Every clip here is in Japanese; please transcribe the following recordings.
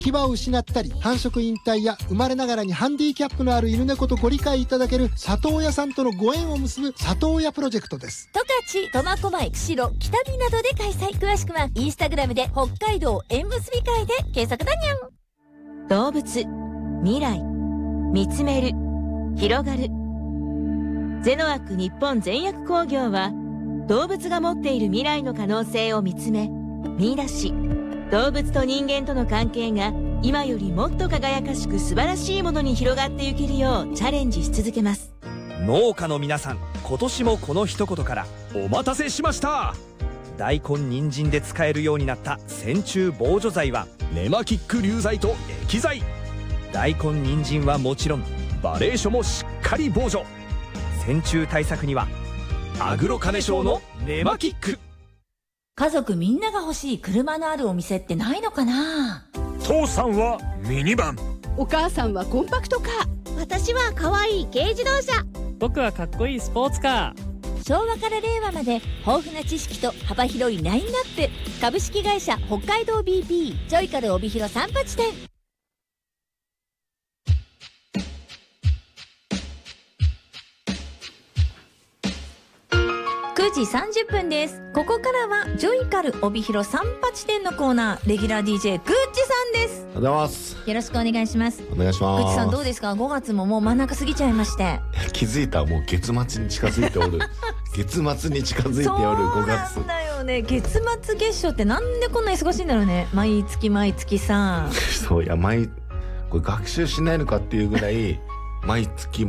牙を失ったり繁殖引退や生まれながらにハンディキャップのある犬猫とご理解いただける里親さんとのご縁を結ぶ里親プロジェクトです。 十勝、苫小牧、釧路、北見などで開催。詳しくはインスタグラムで北海道縁結び会で検索だにゃん。 動物、未来、見つめる、広がる。ゼノアック日本全薬工業は動物が持っている未来の可能性を見つめ見出し、動物と人間との関係が今よりもっと輝かしく素晴らしいものに広がっていけるようチャレンジし続けます。 農家の皆さん、今年もこの一言からお待たせしました。大根人参で使えるようになった線虫防除剤はネマキック流剤と液剤。大根人参はもちろんバレー書もしっかり防除。線虫対策にはアグロカネショウのネマキック。 家族みんなが欲しい車のあるお店ってないのかな。 父さんはミニバン、 お母さんはコンパクトカー、 私は可愛い軽自動車、 僕はかっこいいスポーツカー。 昭和から令和まで豊富な知識と幅広いラインナップ。株式会社北海道 BP ジョイカル帯広三八店。9時30分です。ここからはジョイカル帯広三八店のコーナー、レギュラー DJ グッチさんです。 おはようございます。 よろしくお願いします。 お願いします。 グッチさんどうですか。5月ももう真ん中過ぎちゃいまして。 気づいた、もう月末に近づいておる月末に近づいておる5月。 そうなんだよね。月末月初ってなんでこんな忙しいんだろうね。毎月さそういや、これ学習しないのかっていうぐらい毎月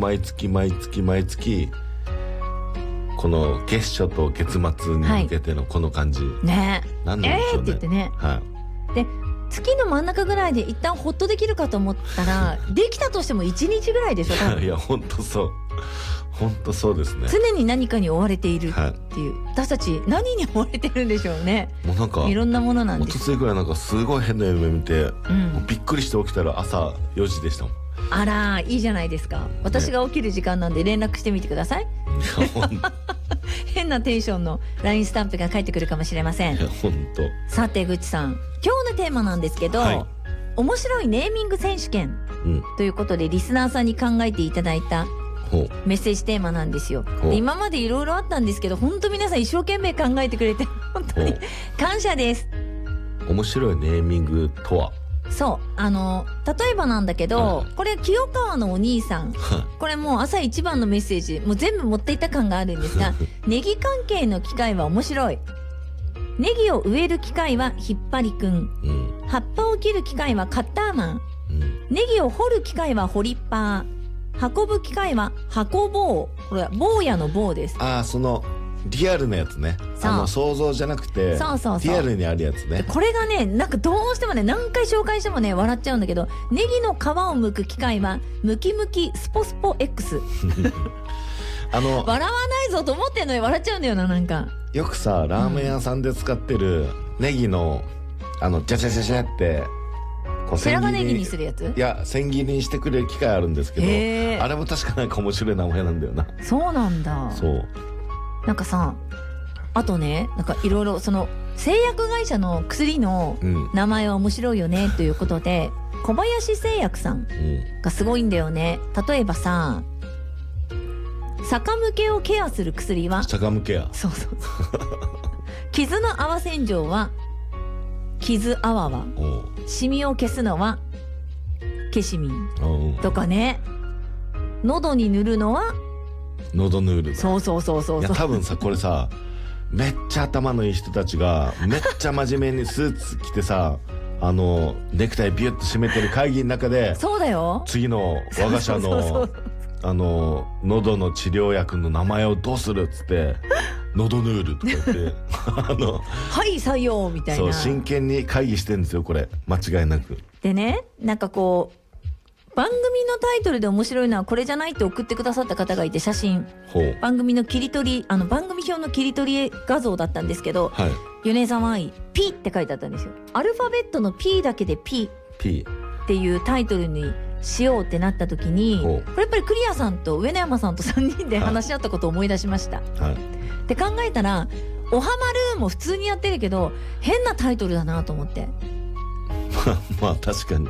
この月初と月末に向けてのこの感じ、 ね、 なんでしょうね。 って言ってね、 はい、 で月の真ん中ぐらいで一旦ホッとできるかと思ったらできたとしても1日ぐらいでしょ多分。 いや本当そうですね。 常に何かに追われているっていう、私たち何に追われてるんでしょうね。 もうなんかいろんなものなんです。 おとついぐらいなんかすごい変な夢見て、もうびっくりして起きたら朝4時でしたもん。 あらいいじゃないですか。私が起きる時間なんで連絡してみてください。変なテンションの LINE スタンプが返ってくるかもしれません。 いや本当。 さてぐっちさん、今日のテーマなんですけど、はい、面白いネーミング選手権、ということでリスナーさんに考えていただいたメッセージテーマなんですよ。で今までいろいろあったんですけど、本当皆さん一生懸命考えてくれて本当に感謝です。 面白いネーミングとは。 そう例えばなんだけど、これ清川のお兄さん、これもう朝一番のメッセージもう全部持っていった感があるんですがネギ関係の機械は面白い。ネギを植える機械は引っ張りくん、葉っぱを切る機械はカッターマン、ネギを掘る機械はホリッパー、運ぶ機械は運ぼう。これは坊やの坊です。 そのリアルなやつね。想像じゃなくてリアルにあるやつね。 これがねなんかどうしてもね何回紹介してもね笑っちゃうんだけど、ネギの皮を剥く機械はムキムキスポスポ X 笑わないぞと思ってんのに笑っちゃうんだよな。なんかよくさラーメン屋さんで使ってるネギのジャジャジャジャって白髪ネギにするやつ。 いや千切りにしてくれる機械あるんですけど、あれも確かなんか面白い名前なんだよな。 そうなんだ。 そうなんかさ、あとねなんかいろいろその製薬会社の薬の名前は面白いよねということで、小林製薬さんがすごいんだよね。例えばさ、逆向けをケアする薬は逆向けや。 そう傷の泡洗浄は傷泡は、シミを消すのはケシミンとかね、喉に塗るのは喉ヌール。 そう。 いや多分さこれさめっちゃ頭のいい人たちがめっちゃ真面目にスーツ着てさネクタイビュッと締めてる会議の中で、 そうだよ、 次の我が社の喉の治療薬の名前をどうするっつって喉ヌールとか言ってはい採用みたいな。 そう真剣に会議してるんですよこれ間違いなく。 でねなんかこう番組のタイトルで面白いのはこれじゃないって送ってくださった方がいて、写真番組の切り取り番組表の切り取り画像だったんですけど、米沢愛 P って書いてあったんですよ。アルファベットの P だけで P っていうタイトルにしようってなった時に、これやっぱりクリアさんと上野山さんと3人で話し合ったことを思い出しました。で考えたらおはまるも普通にやってるけど変なタイトルだなと思って。 まあ確かに